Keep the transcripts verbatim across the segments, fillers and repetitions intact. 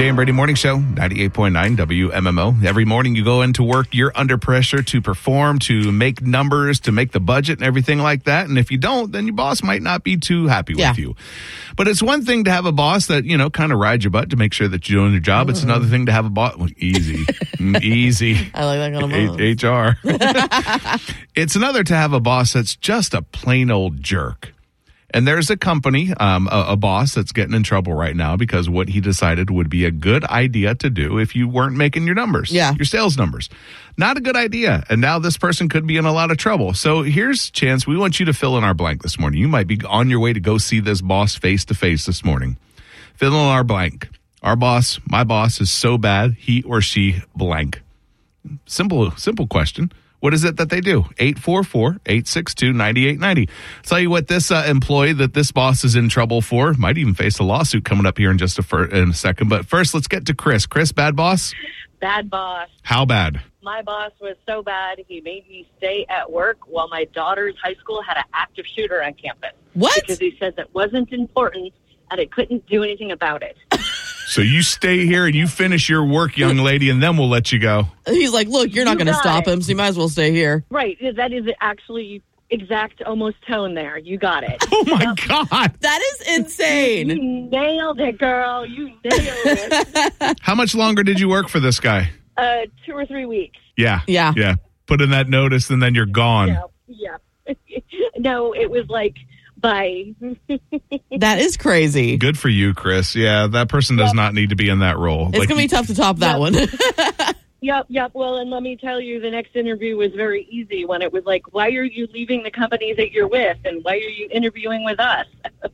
Jay and Brady Morning Show, ninety-eight point nine W M M O. Every morning you go into work, you're under pressure to perform, to make numbers, to make the budget and everything like that. And if you don't, then your boss might not be too happy yeah. with you. But it's one thing to have a boss that, you know, kind of rides your butt to make sure that you're doing your job. Mm-hmm. It's another thing to have a boss. Well, easy. easy. I like that kind of boss. H R. It's another to have a boss that's just a plain old jerk. And there's a company, um, a, a boss that's getting in trouble right now because what he decided would be a good idea to do if you weren't making your numbers, yeah. your sales numbers. Not a good idea. And now this person could be in a lot of trouble. So here's a chance. We want you to fill in our blank this morning. You might be on your way to go see this boss face to face this morning. Fill in our blank. Our boss, my boss, is so bad, he or she blank. Simple, simple question. What is it that they do? eight four four, eight six two, nine eight nine zero. Tell you what, this uh, employee that this boss is in trouble for might even face a lawsuit coming up here in just a, fir- in a second. But first, let's get to Chris. Chris, bad boss? Bad boss. How bad? My boss was so bad, he made me stay at work while my daughter's high school had an active shooter on campus. What? Because he said that wasn't important and it couldn't do anything about it. So you stay here and you finish your work, young lady, and then we'll let you go. He's like, look, you're not going to stop it. him, so you might as well stay here. Right. That is actually exact almost tone there. You got it. Oh, my Now, God. That is insane. You nailed it, girl. You nailed it. How much longer did you work for this guy? Uh, two or three weeks. Yeah. Yeah. Yeah. Put in that notice and then you're gone. Yeah. yeah. No, it was like, bye. That is crazy. Good for you, Chris. Yeah, that person does Yep. not need to be in that role. It's Like, going to be tough to top that Yep. one. Yep, yep. Well, and let me tell you, the next interview was very easy when it was like, why are you leaving the company that you're with? And why are you interviewing with us?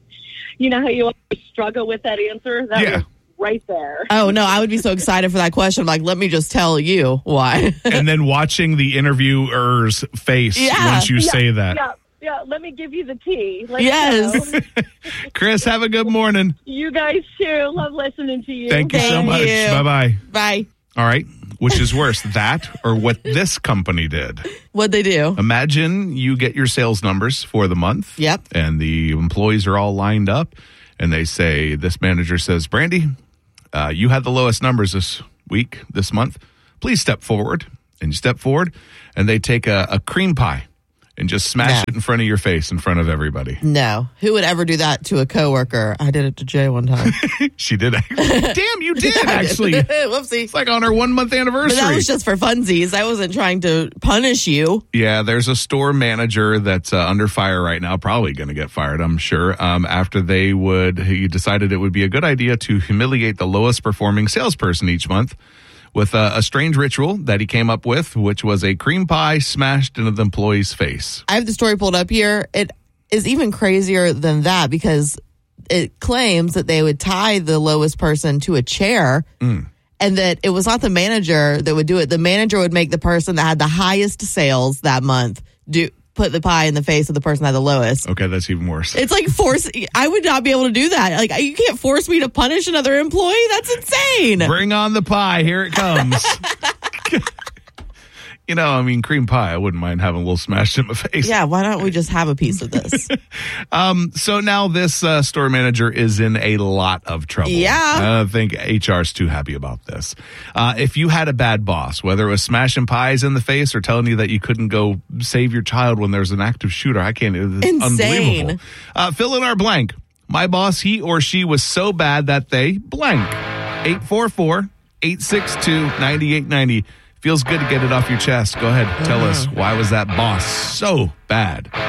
You know how you always struggle with that answer? That Yeah. was right there. Oh, no, I would be so excited for that question. I'm like, let me just tell you why. and then watching the interviewer's face Yeah. once you Yeah, say that. Yeah, yeah. Let me give you the tea. Let's Yes. go. Chris, have a good morning. You guys too. Love listening to you. Thank you so Thank much. you. Bye-bye. Bye. All right. Which is worse, that or what this company did? What'd they do? Imagine you get your sales numbers for the month. Yep. And the employees are all lined up. And they say, this manager says, Brandy, uh, you had the lowest numbers this week, this month. Please step forward. And you step forward, and they take a, a cream pie and just smash No. it in front of your face in front of everybody. No. Who would ever do that to a coworker? I did it to Jay one time. She did. Damn, you did, actually. Whoopsie. It's like on our one-month But anniversary. that was just for funsies. I wasn't trying to punish you. Yeah, there's a store manager that's uh, under fire right now, probably going to get fired, I'm sure, um, after they would, he decided it would be a good idea to humiliate the lowest performing salesperson each month with a, a strange ritual that he came up with, which was a cream pie smashed into the employee's face. I have the story pulled up here. It is even crazier than that because it claims that they would tie the lowest person to a chair Mm. and that it was not the manager that would do it. The manager would make the person that had the highest sales that month do put the pie in the face of the person that had the lowest. Okay, that's even worse. It's like force. I would not be able to do that. Like, you can't force me to punish another employee. That's insane. Bring on the pie. Here it comes. You know, I mean, cream pie, I wouldn't mind having a little smashed in my face. Yeah, why don't we just have a piece of this? Um, so now this uh, store manager is in a lot of trouble. Yeah. I don't think H R's too happy about this. Uh, if you had a bad boss, whether it was smashing pies in the face or telling you that you couldn't go save your child when there's an active shooter, I can't. It's Insane. unbelievable. Uh, fill in our blank. My boss, he or she was so bad that they blank. eight four four, eight six two, nine eight nine zero. Feels good to get it off your chest. Go ahead. Tell us, why was that boss so bad?